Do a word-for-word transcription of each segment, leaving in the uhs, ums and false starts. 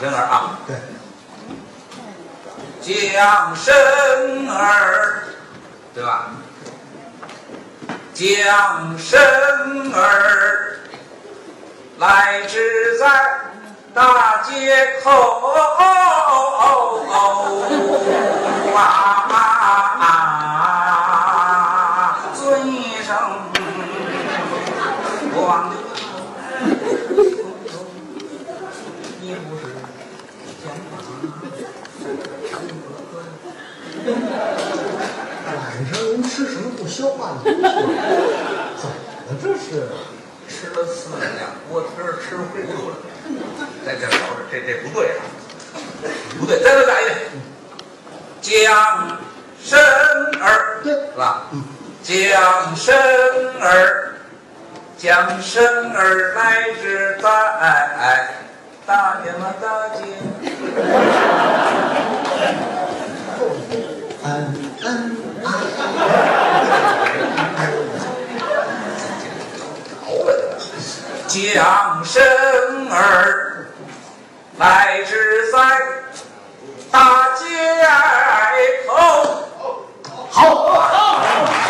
生儿啊， 对， 将生儿，对吧？将生儿，来至在大街口啊，尊一声王的。你不是讲话晚上您吃什么不消化的东西？怎么了这是？ 吃了四两锅贴儿，吃糊涂了。在这瞅着，这这不对啊，不对，再再来一遍。将生儿， 对， 是吧？嗯。将生儿，将生儿来至在大爷嘛大街。 嗯嗯啊。 将生儿，来至在大街口。 好，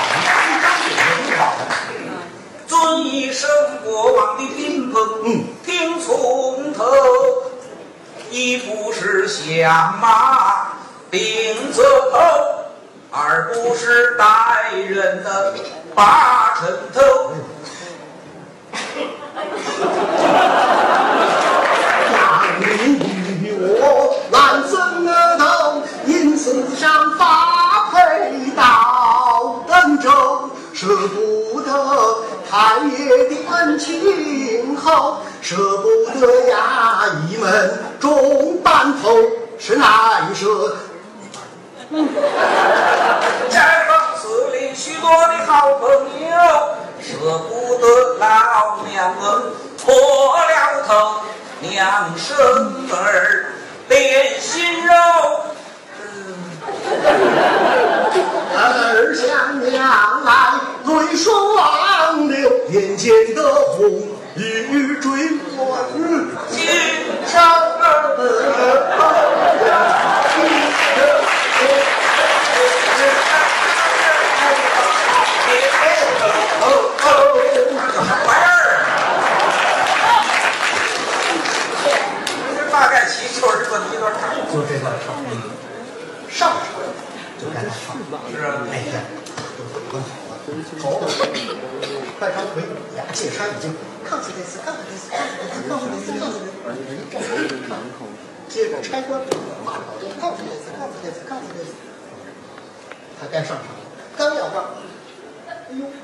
尊一声国王的宾朋， 嗯， 听从头，一不是响马领着头，二不是带人的八成头。 让你与我来怎么都因此上发配到登州，舍不得太爷的恩情厚，舍不得衙役们重担头，是难舍。 解放司令许多的好朋友，舍不得老娘们破了头，娘生儿连心肉， 儿向娘来泪双流，眼前的红雨坠落今生儿。 什么玩意儿啊？这大概其就是这么一段唱， 就这段唱，上场就该他唱， 是啊， 哎呀，都准备好了，头快长腿，俩界山已经看死这次，看死这次，看死这次，看死这次，看死这次，接着拆关，马跑就看死这次，看死这次，看死这次，他该上场了，刚要上，哎呦！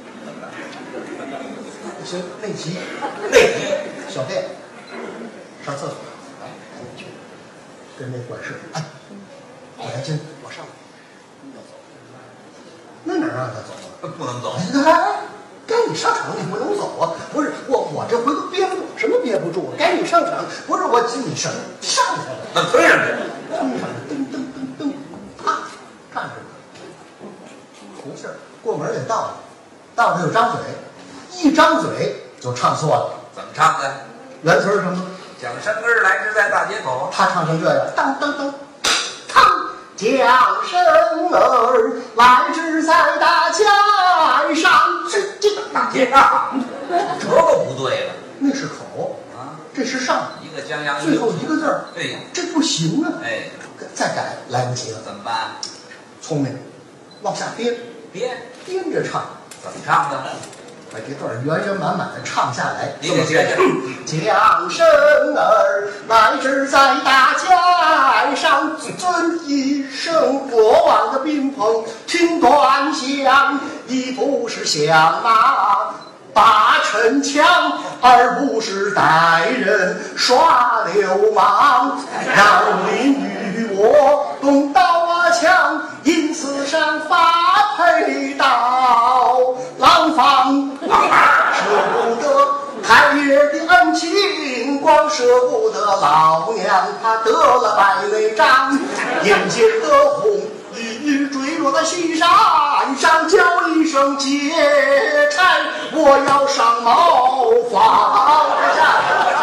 不行，内急， 内急， 小店上厕所，来，赶紧去，跟那管事，哎，我来接我上，要走，那哪让他走啊？ 不能走。 哎，该你上场你不能走啊！不是我，我这回头憋不住，什么憋不住？该你上场，不是我你什么上去了？ 那推上去， 登上噔噔噔噔，啪，站着呢，没事儿，过门也到了，到了就张嘴。一张嘴就唱错了， 怎么唱的？ 原词是什么？ 将生儿来至在大街口。 他唱成这样，当当当，唱将生儿来至在大街上，这这大街上，这个不对了。 那是口啊， 这是上， 一个将阳， 最后一个字儿， 对呀， 这不行啊！ 哎， 再改来不及了， 怎么办？ 聪明，往下编， 编编着唱， 怎么唱的？ 把这段圆圆满满的唱下来。 你给学学。 将生儿来至在大街上，尊一声国王的宾朋，听端详，一不是响马把城墙，二不是带人耍流氓，让邻与我动刀啊枪，因此上发配到廊坊，舍不得太爷的恩情，光舍不得老娘她得了白内障，眼前的红雨坠落在西山上，叫一声劫差，我要上茅房。